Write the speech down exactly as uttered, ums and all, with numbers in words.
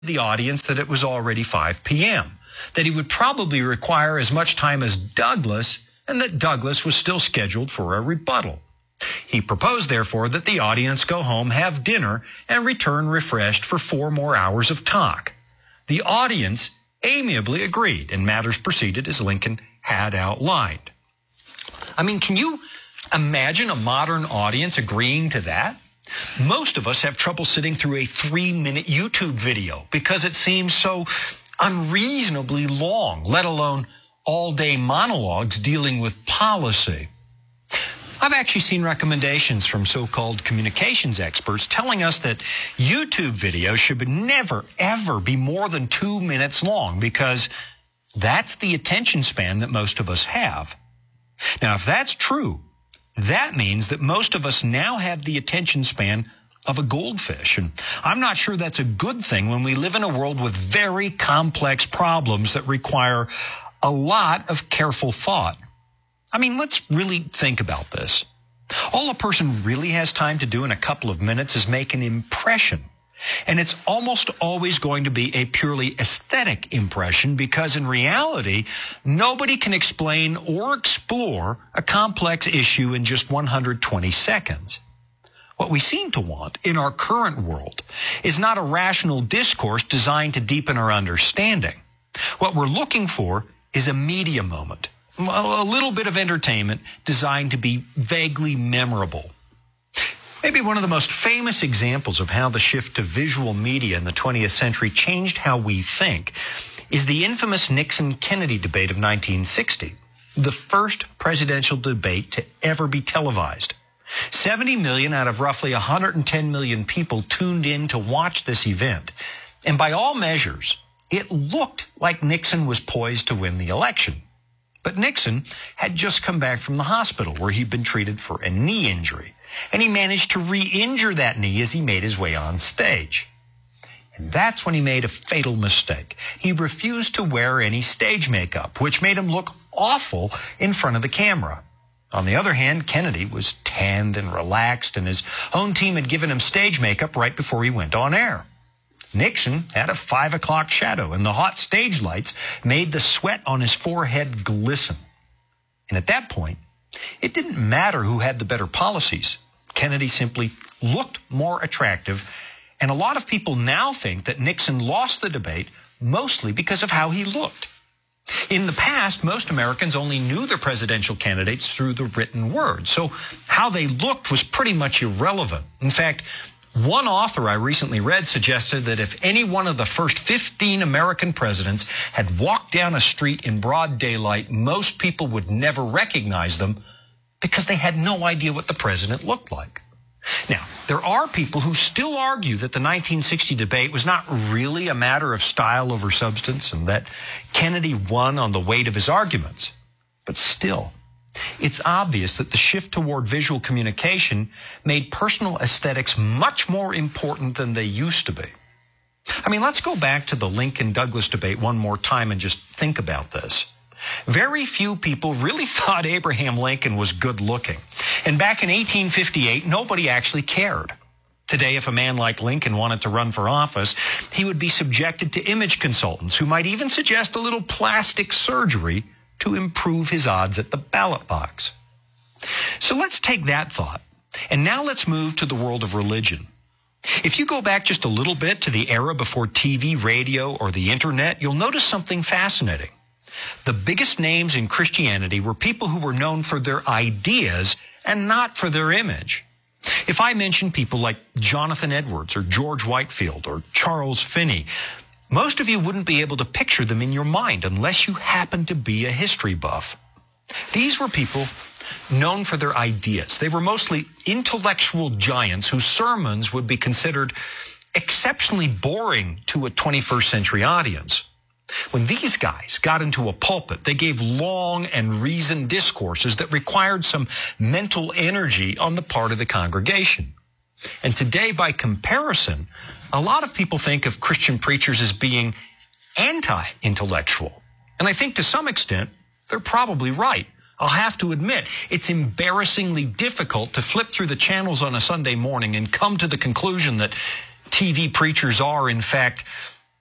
the audience that it was already five p.m., that he would probably require as much time as Douglas, and that Douglas was still scheduled for a rebuttal. He proposed, therefore, that the audience go home, have dinner, and return refreshed for four more hours of talk. The audience amiably agreed, and matters proceeded as Lincoln had outlined. I mean, can you imagine a modern audience agreeing to that? Most of us have trouble sitting through a three-minute YouTube video because it seems so unreasonably long, let alone all-day monologues dealing with policy. I've actually seen recommendations from so-called communications experts telling us that YouTube videos should never, ever be more than two minutes long because that's the attention span that most of us have. Now, if that's true, that means that most of us now have the attention span of a goldfish. And I'm not sure that's a good thing when we live in a world with very complex problems that require a lot of careful thought. I mean, let's really think about this. All a person really has time to do in a couple of minutes is make an impression. And it's almost always going to be a purely aesthetic impression because in reality, nobody can explain or explore a complex issue in just one hundred twenty seconds. What we seem to want in our current world is not a rational discourse designed to deepen our understanding. What we're looking for is a media moment, a little bit of entertainment designed to be vaguely memorable. Maybe one of the most famous examples of how the shift to visual media in the twentieth century changed how we think is the infamous Nixon-Kennedy debate of nineteen sixty, the first presidential debate to ever be televised. seventy million out of roughly one hundred ten million people tuned in to watch this event. And by all measures, it looked like Nixon was poised to win the election. But Nixon had just come back from the hospital where he'd been treated for a knee injury, and he managed to re-injure that knee as he made his way on stage. And that's when he made a fatal mistake. He refused to wear any stage makeup, which made him look awful in front of the camera. On the other hand, Kennedy was tanned and relaxed, and his own team had given him stage makeup right before he went on air. Nixon had a five o'clock shadow, and the hot stage lights made the sweat on his forehead glisten. And at that point, it didn't matter who had the better policies. Kennedy simply looked more attractive, and a lot of people now think that Nixon lost the debate mostly because of how he looked. In the past, most Americans only knew their presidential candidates through the written word, so how they looked was pretty much irrelevant. In fact, one author I recently read suggested that if any one of the first fifteen American presidents had walked down a street in broad daylight, most people would never recognize them because they had no idea what the president looked like. Now, there are people who still argue that the nineteen sixty debate was not really a matter of style over substance and that Kennedy won on the weight of his arguments. But still, it's obvious that the shift toward visual communication made personal aesthetics much more important than they used to be. I mean, let's go back to the Lincoln-Douglas debate one more time and just think about this. Very few people really thought Abraham Lincoln was good looking. And back in eighteen fifty-eight, nobody actually cared. Today, if a man like Lincoln wanted to run for office, he would be subjected to image consultants who might even suggest a little plastic surgery to improve his odds at the ballot box. So let's take that thought. And now let's move to the world of religion. If you go back just a little bit to the era before T V, radio, or the internet, you'll notice something fascinating. The biggest names in Christianity were people who were known for their ideas and not for their image. If I mention people like Jonathan Edwards or George Whitefield or Charles Finney, most of you wouldn't be able to picture them in your mind unless you happen to be a history buff. These were people known for their ideas. They were mostly intellectual giants whose sermons would be considered exceptionally boring to a twenty-first century audience. When these guys got into a pulpit, they gave long and reasoned discourses that required some mental energy on the part of the congregation. And today, by comparison, a lot of people think of Christian preachers as being anti-intellectual. And I think to some extent, they're probably right. I'll have to admit, it's embarrassingly difficult to flip through the channels on a Sunday morning and come to the conclusion that T V preachers are, in fact,